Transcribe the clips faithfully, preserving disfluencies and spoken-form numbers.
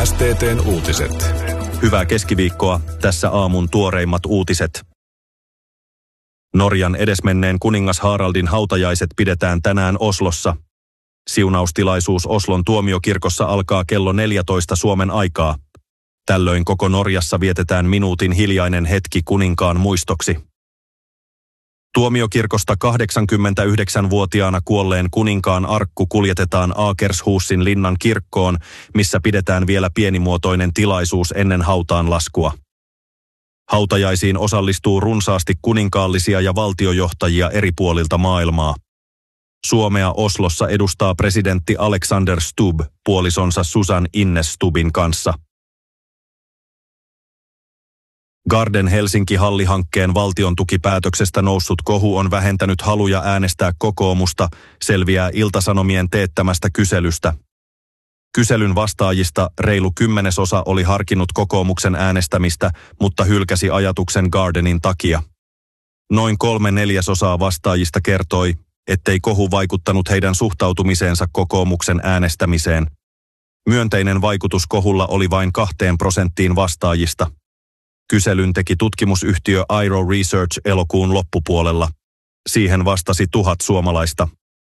S T T:n uutiset. Hyvää keskiviikkoa, tässä aamun tuoreimmat uutiset. Norjan edesmenneen kuningas Haraldin hautajaiset pidetään tänään Oslossa. Siunaustilaisuus Oslon tuomiokirkossa alkaa kello neljätoista Suomen aikaa. Tällöin koko Norjassa vietetään minuutin hiljainen hetki kuninkaan muistoksi. Tuomiokirkosta kahdeksankymmentäyhdeksänvuotiaana kuolleen kuninkaan arkku kuljetetaan Akershusin linnan kirkkoon, missä pidetään vielä pienimuotoinen tilaisuus ennen hautaan laskua. Hautajaisiin osallistuu runsaasti kuninkaallisia ja valtiojohtajia eri puolilta maailmaa. Suomea Oslossa edustaa presidentti Alexander Stubb puolisonsa Susan Ines Stubbin kanssa. Garden Helsinki-hallihankkeen valtion tukipäätöksestä noussut kohu on vähentänyt haluja äänestää kokoomusta, selviää Ilta-Sanomien teettämästä kyselystä. Kyselyn vastaajista reilu kymmenesosa oli harkinnut kokoomuksen äänestämistä, mutta hylkäsi ajatuksen Gardenin takia. Noin kolme neljäsosaa vastaajista kertoi, ettei kohu vaikuttanut heidän suhtautumiseensa kokoomuksen äänestämiseen. Myönteinen vaikutus kohulla oli vain kahteen prosenttiin vastaajista. Kyselyn teki tutkimusyhtiö Airo Research elokuun loppupuolella. Siihen vastasi tuhat suomalaista.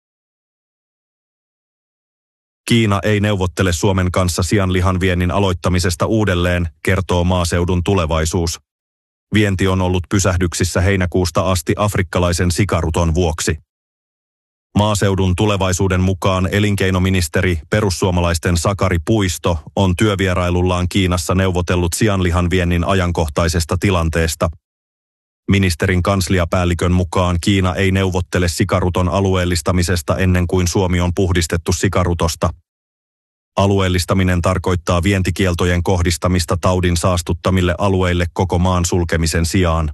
Kiina ei neuvottele Suomen kanssa sianlihan viennin aloittamisesta uudelleen, kertoo Maaseudun Tulevaisuus. Vienti on ollut pysähdyksissä heinäkuusta asti afrikkalaisen sikaruton vuoksi. Maaseudun Tulevaisuuden mukaan elinkeinoministeri perussuomalaisten Sakari Puisto on työvierailullaan Kiinassa neuvotellut sianlihan viennin ajankohtaisesta tilanteesta. Ministerin kansliapäällikön mukaan Kiina ei neuvottele sikaruton alueellistamisesta ennen kuin Suomi on puhdistettu sikarutosta. Alueellistaminen tarkoittaa vientikieltojen kohdistamista taudin saastuttamille alueille koko maan sulkemisen sijaan.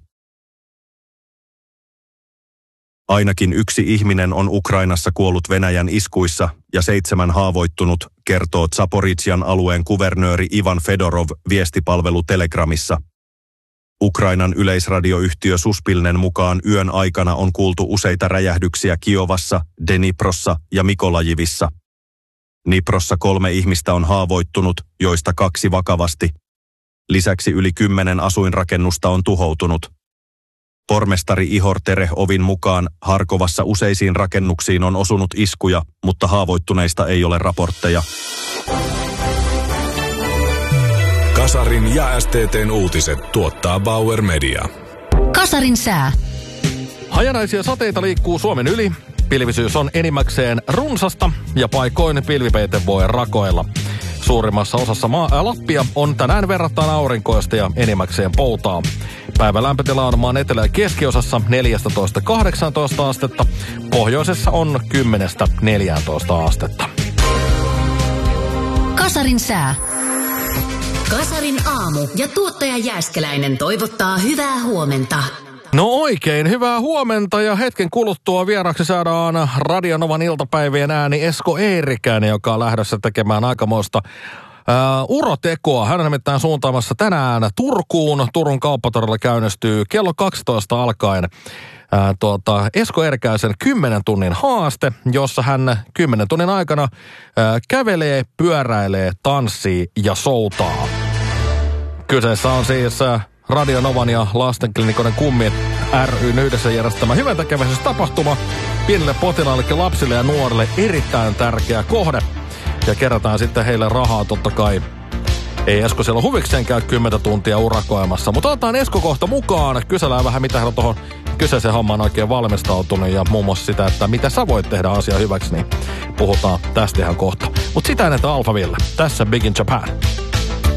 Ainakin yksi ihminen on Ukrainassa kuollut Venäjän iskuissa ja seitsemän haavoittunut, kertoo Zaporižžjan alueen kuvernööri Ivan Fedorov viestipalvelu Telegramissa. Ukrainan yleisradioyhtiö Suspilnen mukaan yön aikana on kuultu useita räjähdyksiä Kiovassa, Dniprossa ja Mikolajivissa. Dniprossa kolme ihmistä on haavoittunut, joista kaksi vakavasti. Lisäksi yli kymmenen asuinrakennusta on tuhoutunut. Pormestari Ihor Terehovin mukaan Harkovassa useisiin rakennuksiin on osunut iskuja, mutta haavoittuneista ei ole raportteja. Kasarin ja S T T:n uutiset tuottaa Bauer Media. Kasarin sää. Hajanaisia sateita liikkuu Suomen yli. Pilvisyys on enimmäkseen runsasta ja paikoin pilvipeite voi rakoilla. Suurimmassa osassa maa- ja Lappia on tänään verrattain aurinkoista ja enimmäkseen poutaa. Päivän lämpötila on maan etelä- ja keskiosassa neljätoista kahdeksantoista astetta. Pohjoisessa on kymmenestä neljääntoista astetta. Kasarin sää. Kasarin aamu ja tuottaja Jääskeläinen toivottaa hyvää huomenta. No oikein, hyvää huomenta ja hetken kuluttua vieraksi saadaan Radio Novan iltapäivien ääni Esko Eerikäinen, joka on lähdössä tekemään aikamoista Uh, urotekoa. Hän on nimittäin suuntaamassa tänään Turkuun. Turun kauppatorilla käynnistyy kello kaksitoista alkaen uh, tuota, Esko Eerikäisen kymmenen tunnin haaste, jossa hän kymmenen tunnin aikana uh, kävelee, pyöräilee, tanssii ja soutaa. Kyseessä on siis uh, Radio Novan ja Lastenklinikoiden Kummit ry:n yhdessä järjestämä hyväntekeväisyystapahtuma. Pienille potilaille, lapsille ja nuorille erittäin tärkeä kohde. Ja kerätään sitten heille rahaa totta kai. Ei Esko siellä huvikseen käy kymmentä tuntia urakoimassa. Mutta otetaan Esko kohta mukaan. Kysellään vähän, mitä hän on tuohon kyseiseen hommaan oikein valmistautunut. Ja muun muassa sitä, että mitä sä voit tehdä asiaa hyväksi. Niin puhutaan tästä ihan kohta. Mutta sitä ennen Alphaville. Tässä Big in Japan.